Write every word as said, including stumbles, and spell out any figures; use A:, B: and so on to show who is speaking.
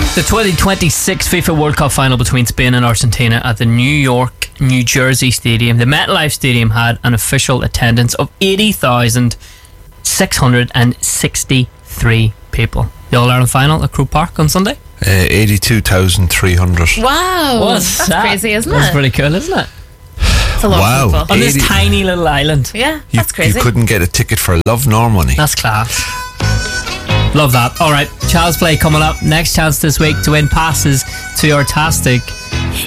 A: The twenty twenty-six FIFA World Cup final between Spain and Argentina at the New York, New Jersey Stadium. The MetLife Stadium had an official attendance of eighty thousand six hundred sixty-three people. The All-Ireland final at Croke Park on Sunday?
B: Uh, eighty-two thousand three hundred.
C: Wow.
A: What's
C: That's
A: that?
C: crazy, isn't
A: That's
C: it?
A: pretty cool, isn't it?
C: It's a lot
B: Wow.
C: of people.
A: On this
B: eighty
A: tiny little island.
C: Yeah,
B: You,
C: that's crazy.
B: you couldn't get a ticket for love nor money.
A: That's class. Love that. Alright, Child's Play coming up. Next chance this week to win passes to your Tastic